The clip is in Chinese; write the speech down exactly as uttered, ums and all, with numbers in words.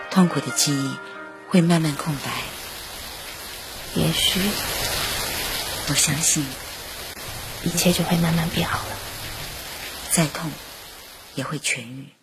痛苦的记忆会慢慢空白。 也许我相信一切就会慢慢变好了， 再痛也会痊愈。